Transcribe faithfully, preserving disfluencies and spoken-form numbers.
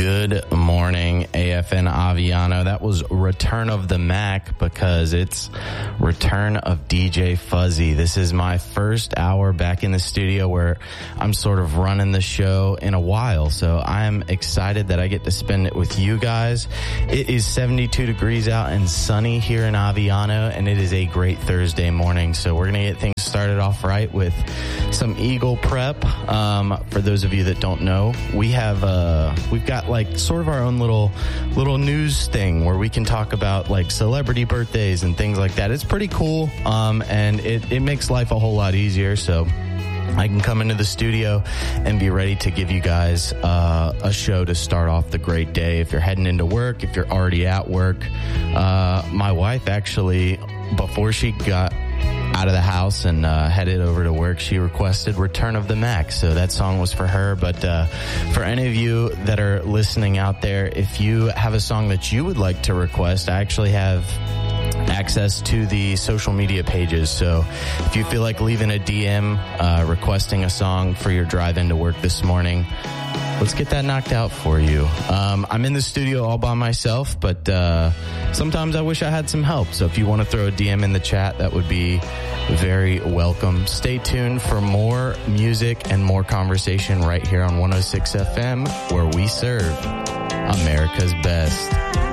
Good morning, A F N Aviano. That was Return of the Mac because it's Return of D J Fuzzy. This is my first hour back in the studio where I'm sort of running the show in a while. So I'm excited that I get to spend it with you guys. It is seventy-two degrees out and sunny here in Aviano, and it is a great Thursday morning. So we're going to get things started off right with some Eagle prep. Um, for those of you that don't know, we have, uh, we've got like sort of our own little, little news thing where we can talk about like celebrity birthdays and things like that. It's pretty cool. Um, and it, it makes life a whole lot easier. So I can come into the studio and be ready to give you guys uh, a show to start off the great day. If you're heading into work, if you're already at work, uh, my wife actually, before she got out of the house and uh, headed over to work, she requested Return of the Mac. So that song was for her. But uh, for any of you that are listening out there, if you have a song that you would like to request, I actually have access to the social media pages. So if you feel like leaving a D M uh, requesting a song for your drive into work this morning, let's get that knocked out for you. Um, I'm in the studio all by myself, but uh, sometimes I wish I had some help. So if you want to throw a D M in the chat, that would be very welcome. Stay tuned for more music and more conversation right here on one oh six F M, where we serve America's best.